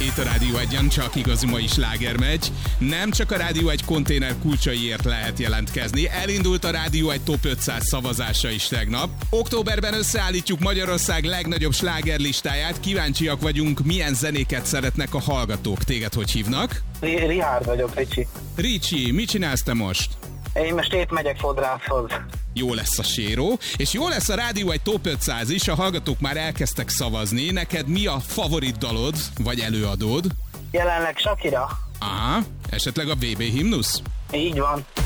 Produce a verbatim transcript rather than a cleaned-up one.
Itt a Rádió Egyen csak igazi mai sláger megy. Nem csak a Rádió Egy konténer kulcsaiért lehet jelentkezni. Elindult a Rádió Egy Top ötszáz szavazása is tegnap. Októberben összeállítjuk Magyarország legnagyobb slágerlistáját. Kíváncsiak vagyunk, milyen zenéket szeretnek a hallgatók. Téged hogy hívnak? Richard vagyok, Ricsi. Ricsi, mit csinálsz te most? Én most épp megyek fodrászhoz. Jó lesz a séró, és jó lesz a Rádió Egy Top ötszáz is, a hallgatók már elkezdtek szavazni. Neked mi a favorit dalod, vagy előadód? Jelenleg Shakira. Aha, esetleg a vé bé himnusz? Így van.